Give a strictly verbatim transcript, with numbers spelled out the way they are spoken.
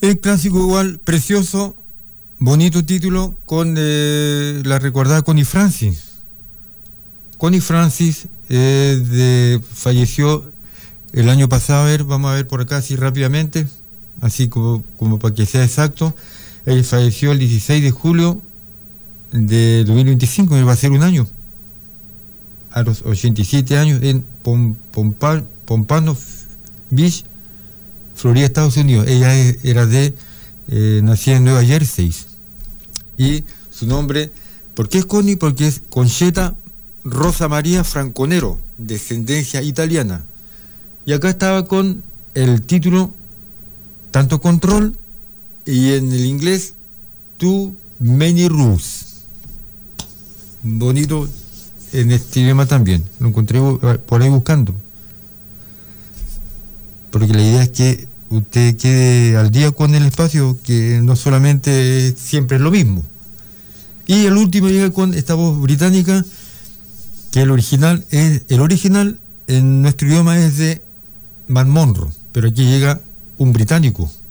El clásico igual, precioso, bonito título, con eh, la recordada Connie Francis. Connie Francis eh, de, falleció el año pasado, a ver, vamos a ver por acá así rápidamente, así como, como para que sea exacto. Ella falleció el dieciséis de julio de dos mil veinticinco, va a ser un año, a los ochenta y siete años, en Pom, Pompa, Pompano Beach, Florida, Estados Unidos. Ella es, era de, eh, nacida en Nueva Jersey. Y su nombre, ¿por qué es Connie? Porque es Concetta Rosa María Franconero, descendencia italiana. Y acá estaba con el título, tanto Control, y en el inglés, Too Many Rules. Bonito en este idioma también. Lo encontré por ahí buscando. Porque la idea es que usted quede al día con el espacio, que no solamente siempre es lo mismo. Y el último llega con esta voz británica, que el original es el original en nuestro idioma es de Matt Monro, pero aquí llega un británico,